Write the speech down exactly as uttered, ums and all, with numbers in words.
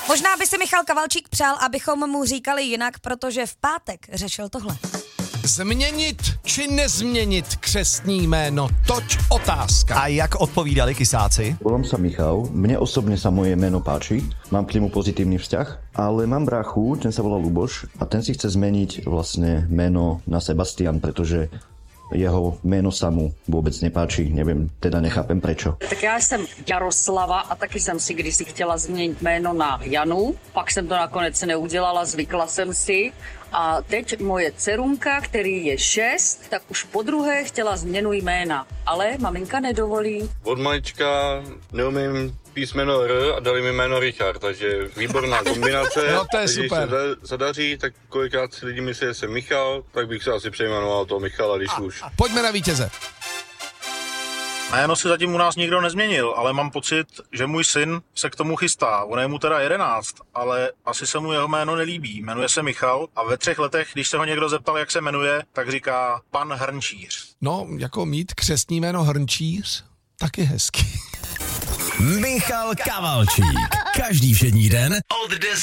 Možná by si Michal Kavalčík přál, abychom mu říkali jinak, protože v pátek řešil tohle. Změnit či nezměnit křestní jméno? Toť otázka. A jak odpovídali kysáci? Volám sa Michal, mne osobne sa moje meno páči, mám k nemu pozitívny vzťah, ale mám bráchu, ten sa volá Luboš a ten si chce zmeniť vlastne meno na Sebastian, pretože jeho jméno sa mu vůbec nepáčí, nevím, teda nechápem prečo. Tak já jsem Jaroslava a taky jsem si kdysi chtěla změnit jméno na Janu, pak jsem to nakonec neudělala, zvykla jsem si a teď moje dcerunka, který je šest, tak už po druhé chtěla změnu jména, ale maminka nedovolí. Od malička neumím písmeno R a dali mi jméno Richard, takže výborná kombinace. No to je Když super. se zadaří, tak kolikrát si lidi myslí, že jsem Michal, tak bych se asi přejmenoval toho Michala, když už. Pojďme na vítěze. Jméno si zatím u nás nikdo nezměnil, ale mám pocit, že můj syn se k tomu chystá. On je mu teda jedenáct, ale asi se mu jeho jméno nelíbí. Jmenuje se Michal a ve třech letech, když se ho někdo zeptal, jak se jmenuje, tak říká pan Hrnčíř. No, jako mít křestní jméno Hrnčíř, taky hezký. Michal Kavalčík. Každý všední den od deseti